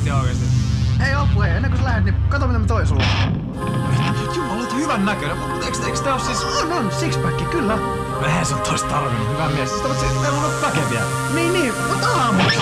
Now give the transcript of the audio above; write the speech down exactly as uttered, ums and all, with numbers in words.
Oikeesti oikeesti. Ei Oppu, ei. Ennen kuin sä lähet, niin kato mitä mä toin sulle. Jumala, olet hyvän näköinen. Mutta eiks, eiks tää oo siis... On, on. Sixpack, kyllä. Eihän se on tois tarvinnut. Hyvä mies. Sitä voit siis... Ei mulla ole väkeviä. Niin, niin. Mutta aamuksi.